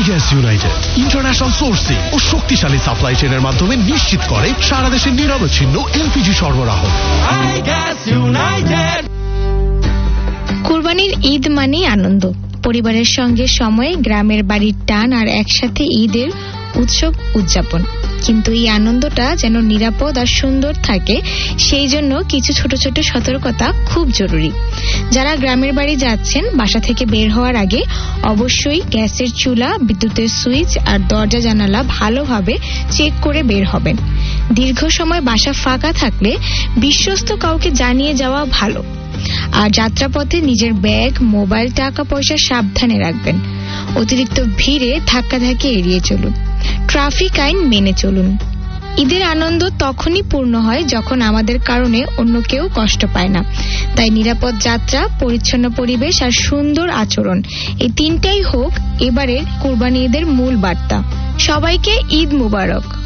Gas United international sourcing ও শক্তিশালী supply চেইনের মাধ্যমে নিশ্চিত করে সারা দেশে নিরবচ্ছিন্ন এলপিজি সরবরাহ। কুরবানির ঈদ মানেই আনন্দ, পরিবারের সঙ্গে সময়, গ্রামের বাড়ির টান আর একসাথে ঈদের উৎসব উদযাপন। কিন্তু এই আনন্দটা যেন নিরাপদ আর সুন্দর থাকে, সেই জন্য কিছু ছোট ছোট সতর্কতা খুব জরুরি। যারা গ্রামের বাড়ি যাচ্ছেন, বাসা থেকে বের হওয়ার আগে অবশ্যই গ্যাসের চুলা, বিদ্যুতের সুইচ আর দরজা জানালা ভালোভাবে চেক করে বের হবেন। দীর্ঘ সময় বাসা ফাঁকা থাকলে বিশ্বস্ত কাউকে জানিয়ে যাওয়া ভালো। আর যাত্রাপথে নিজের ব্যাগ, মোবাইল, টাকা পয়সা সাবধানে রাখবেন। অতিরিক্ত ভিড়ে ধাক্কাধাক্কি এড়িয়ে চলুন। ট্রাফিক আইন মেনে চলুন। ঈদের আনন্দ তখনই পূর্ণ হয় যখন আমাদের কারণে অন্য কেউ কষ্ট পায় না। তাই নিরাপদ যাত্রা, পরিচ্ছন্ন পরিবেশ আর সুন্দর আচরণ, এই তিনটাই হোক এবারের কুরবানি ঈদের মূল বার্তা। সবাইকে ঈদ মুবারক।